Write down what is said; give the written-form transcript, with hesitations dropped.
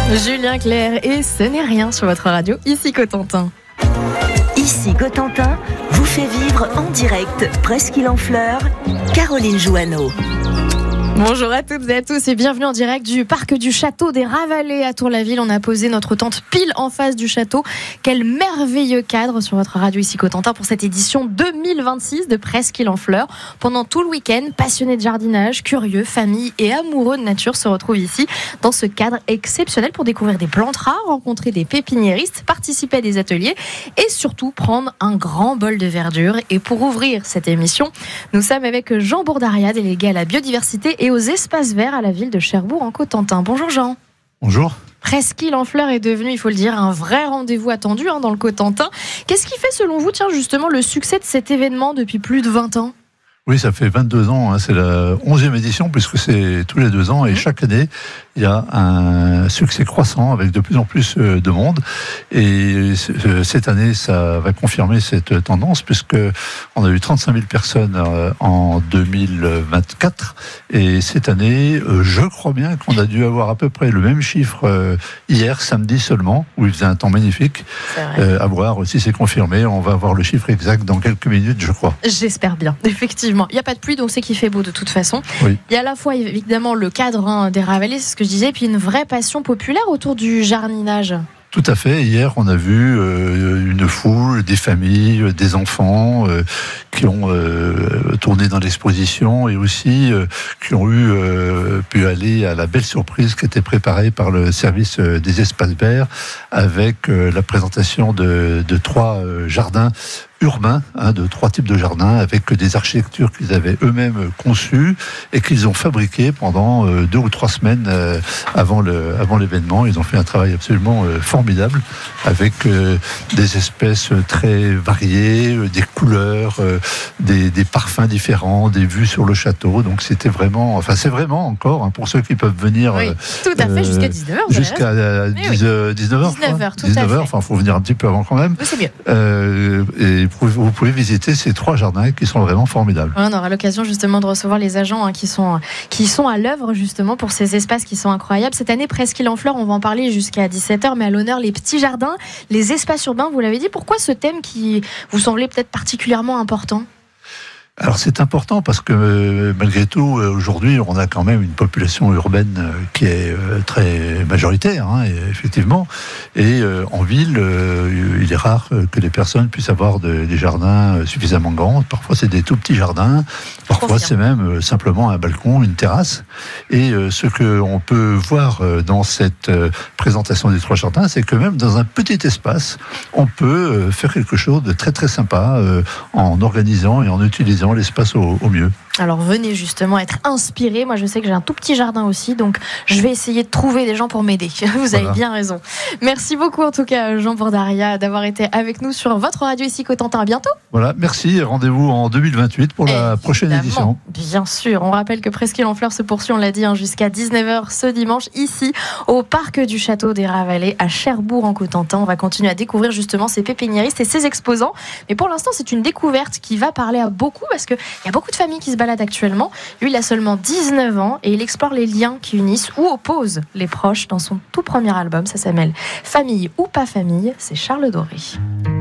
Julien Clerc et ce n'est rien sur votre radio, ici Cotentin. Ici Cotentin vous fait vivre en direct Presqu'île en Fleurs, Caroline Jouanneau. Bonjour à toutes et à tous et bienvenue en direct du parc du château des Ravalais à Tour-la-Ville. On a posé notre tente pile en face du château. Quel merveilleux cadre sur votre radio ici Cotentin pour cette édition 2026 de Presqu'île en Fleurs. Pendant tout le week-end, passionnés de jardinage, curieux, familles et amoureux de nature se retrouvent ici dans ce cadre exceptionnel pour découvrir des plantes rares, rencontrer des pépiniéristes, participer à des ateliers et surtout prendre un grand bol de verdure. Et pour ouvrir cette émission, nous sommes avec Jean Bourdaria, délégué à la biodiversité et aux espaces verts à la ville de Cherbourg en Cotentin. Bonjour Jean. Bonjour. Presqu'île en Fleurs est devenu, il faut le dire, un vrai rendez-vous attendu dans le Cotentin. Qu'est-ce qui fait selon vous, justement, le succès de cet événement depuis plus de 20 ans ? Oui, ça fait 22 ans, c'est la 11e édition puisque c'est tous les 2 ans et chaque année, il y a un succès croissant avec de plus en plus de monde et cette année, ça va confirmer cette tendance puisque on a eu 35 000 personnes en 2024 et cette année, je crois bien qu'on a dû avoir à peu près le même chiffre hier, samedi seulement, où il faisait un temps magnifique. À voir si c'est confirmé, on va avoir le chiffre exact dans quelques minutes, je crois. J'espère bien, effectivement. Il n'y a pas de pluie, donc c'est qu'il fait beau de toute façon. Oui. Il y a à la fois évidemment le cadre des Ravalais, c'est ce que je disais, puis une vraie passion populaire autour du jardinage. Tout à fait. Hier, on a vu une foule, des familles, des enfants qui ont tourné dans l'exposition et aussi qui ont pu aller à la belle surprise qui était préparée par le service des espaces verts avec la présentation de 3 jardins urbains, de 3 types de jardins avec des architectures qu'ils avaient eux-mêmes conçues et qu'ils ont fabriquées pendant 2 ou 3 semaines avant l'événement. Ils ont fait un travail absolument formidable avec des espèces très variées, des couleurs, des parfums différents, des vues sur le château. Donc c'est vraiment encore pour ceux qui peuvent venir. Oui, tout à fait, jusqu'à 19h. Jusqu'à 19h. 19h, tout à fait. Enfin, il faut venir un petit peu avant quand même. Oui, c'est mieux. Et vous pouvez visiter ces 3 jardins qui sont vraiment formidables. On aura l'occasion justement de recevoir les agents qui sont à l'œuvre justement pour ces espaces qui sont incroyables. Cette année, Presqu'île en Fleurs, on va en parler jusqu'à 17h, mais à l'honneur, les petits jardins, les espaces urbains, vous l'avez dit. Pourquoi ce thème qui vous semblait peut-être particulièrement important ? Alors c'est important parce que malgré tout, aujourd'hui, on a quand même une population urbaine qui est très majoritaire, effectivement. Et en ville, il est rare que les personnes puissent avoir des jardins suffisamment grands. Parfois, c'est des tout petits jardins. Parfois, c'est même simplement un balcon, une terrasse. Et ce qu'on peut voir dans cette présentation des 3 jardins, c'est que même dans un petit espace, on peut faire quelque chose de très très sympa en organisant et en utilisant l'espace au mieux. Alors venez justement être inspiré. Moi je sais que j'ai un tout petit jardin aussi, donc je vais essayer de trouver des gens pour m'aider. Vous avez bien raison. Merci beaucoup en tout cas Jean Bourdaria d'avoir été avec nous sur votre radio ici Cotentin. À bientôt. Voilà, merci. Rendez-vous en 2028 pour la prochaine édition. Bien sûr, on rappelle que Presqu'île en Fleurs se poursuit, on l'a dit, jusqu'à 19h ce dimanche ici au parc du château des Ravalais à Cherbourg en Cotentin. On va continuer à découvrir justement ces pépiniéristes et ces exposants. Mais pour l'instant c'est une découverte qui va parler à beaucoup parce qu'il y a beaucoup de familles qui se balade actuellement. Lui, il a seulement 19 ans et il explore les liens qui unissent ou opposent les proches dans son tout premier album. Ça s'appelle Famille ou pas famille. C'est Charles Doré.